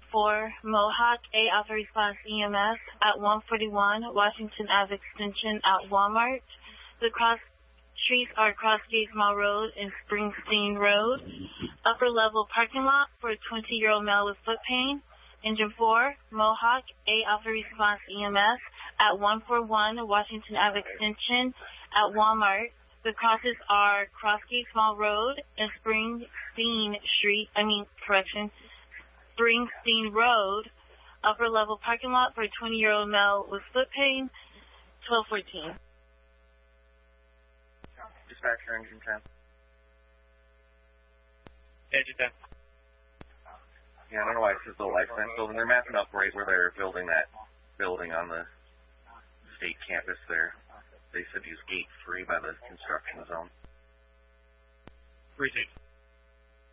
4, Mohawk, A Alpha Response EMS at 141 Washington Ave Extension at Walmart. The streets are Crossgate Mall Road and Springsteen Road. Upper level parking lot for a 20-year-old male with foot pain. Engine 4, Mohawk, A Alpha Response EMS at 141 Washington Ave Extension at Walmart. The crosses are Crossgate Mall Road and Springsteen Road. Upper level parking lot for a 20-year-old male with foot pain. 1214. Dispatcher, Engine 10. Engine 10. Yeah, I don't know why it says the life science building. They're mapping up right where they're building that building on the state campus there. They said use gate 3 by the construction zone. 3-6.